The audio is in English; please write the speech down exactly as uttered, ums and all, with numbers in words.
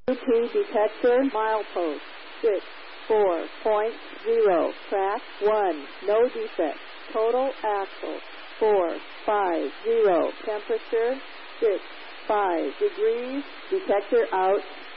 T detector, milepost, six four point zero, track one, no defect, total axle, four five zero, temperature, six five degrees, detector out.